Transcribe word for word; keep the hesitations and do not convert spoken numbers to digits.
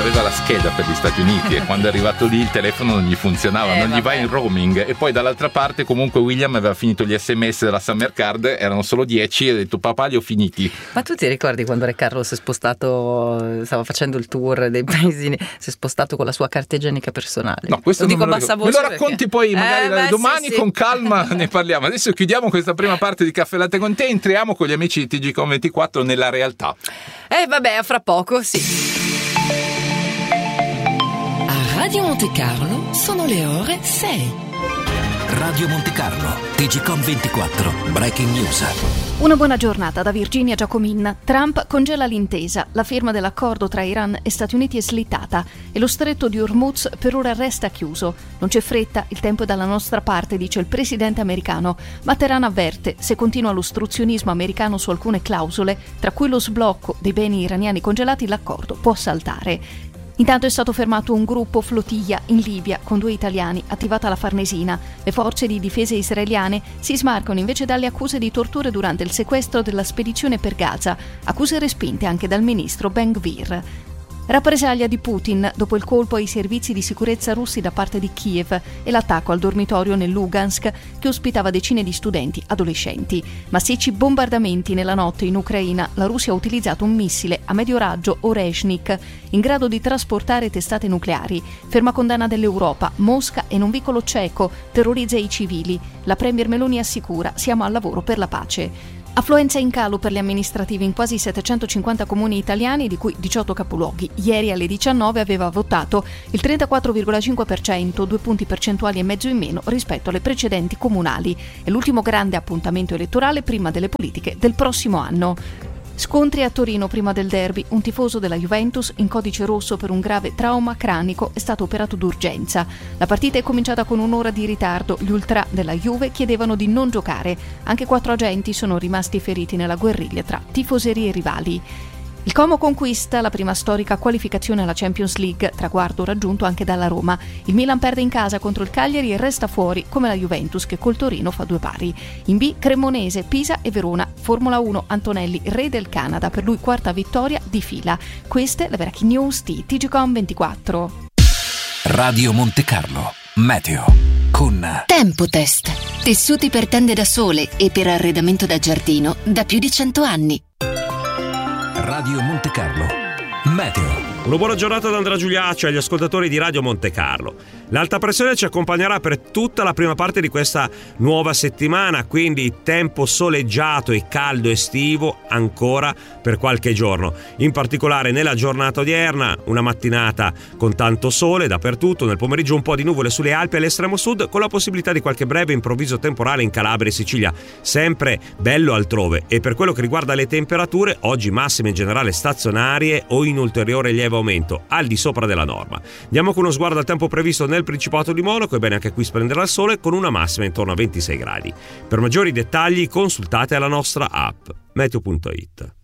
aveva la scheda per gli Stati Uniti e quando è arrivato lì il telefono non gli funzionava, eh, non vabbè. gli va in roaming. E poi dall'altra parte comunque William aveva finito gli sms della Summer Card, erano solo dieci, e ha detto papà li ho finiti. Ma tu ti ricordi quando Re Carlo si è spostato, stava facendo il tour dei paesini, si è spostato con la sua carta igienica personale? No, questo lo non dico me a lo bassa ricordo. voce. Me lo racconti perché... poi magari eh, beh, domani sì, sì. con calma ne parliamo. Adesso chiudiamo questa prima parte di Caffè Latte con te, entriamo con gli amici di T G Com ventiquattro nella realtà. Eh vabbè, a fra poco, sì. A Radio Monte Carlo sono le ore sei. Radio Monte Carlo, T G Com ventiquattro, Breaking News. Una buona giornata da Virginia Giacomin. Trump congela l'intesa. La firma dell'accordo tra Iran e Stati Uniti è slittata e lo stretto di Hormuz per ora resta chiuso. Non c'è fretta, il tempo è dalla nostra parte, dice il presidente americano. Ma Teheran avverte, se continua l'ostruzionismo americano su alcune clausole, tra cui lo sblocco dei beni iraniani congelati, l'accordo può saltare. Intanto è stato fermato un gruppo flottiglia in Libia con due italiani, attivata la Farnesina. Le forze di difesa israeliane si smarcano invece dalle accuse di torture durante il sequestro della spedizione per Gaza, accuse respinte anche dal ministro Ben-Gvir. Rappresaglia di Putin dopo il colpo ai servizi di sicurezza russi da parte di Kiev e l'attacco al dormitorio nel Lugansk che ospitava decine di studenti adolescenti. Massicci bombardamenti nella notte in Ucraina. La Russia ha utilizzato un missile a medio raggio Oreshnik in grado di trasportare testate nucleari. Ferma condanna dell'Europa. Mosca e un vicolo ceco terrorizza i civili. La premier Meloni assicura: siamo al lavoro per la pace. Affluenza in calo per le amministrative in quasi settecentocinquanta comuni italiani, di cui diciotto capoluoghi. Ieri alle diciannove aveva votato il trentaquattro virgola cinque per cento, due punti percentuali e mezzo in meno rispetto alle precedenti comunali. È l'ultimo grande appuntamento elettorale prima delle politiche del prossimo anno. Scontri a Torino prima del derby. Un tifoso della Juventus in codice rosso per un grave trauma cranico è stato operato d'urgenza. La partita è cominciata con un'ora di ritardo. Gli ultra della Juve chiedevano di non giocare. Anche quattro agenti sono rimasti feriti nella guerriglia tra tifoserie e rivali. Il Como conquista la prima storica qualificazione alla Champions League, traguardo raggiunto anche dalla Roma. Il Milan perde in casa contro il Cagliari e resta fuori, come la Juventus che col Torino fa due pari. In B, Cremonese, Pisa e Verona. Formula uno, Antonelli, re del Canada, per lui quarta vittoria di fila. Queste le Breaking News di T G Com ventiquattro. Radio Monte Carlo, meteo con Tempo Test. Tessuti per tende da sole e per arredamento da giardino da più di cento anni. Radio Monte Carlo, meteo. Una buona giornata da Andrea Giuliacci agli ascoltatori di Radio Monte Carlo. L'alta pressione ci accompagnerà per tutta la prima parte di questa nuova settimana, quindi tempo soleggiato e caldo estivo ancora per qualche giorno. In particolare nella giornata odierna, una mattinata con tanto sole dappertutto, nel pomeriggio un po' di nuvole sulle Alpi all'estremo sud, con la possibilità di qualche breve improvviso temporale in Calabria e Sicilia. Sempre bello altrove. E per quello che riguarda le temperature, oggi massime in generale stazionarie o in ulteriore lieve aumento, al di sopra della norma. Diamo con uno sguardo al tempo previsto nel Principato di Monaco, e bene, anche qui splenderà il sole con una massima intorno a ventisei gradi. Per maggiori dettagli consultate la nostra app meteo punto it.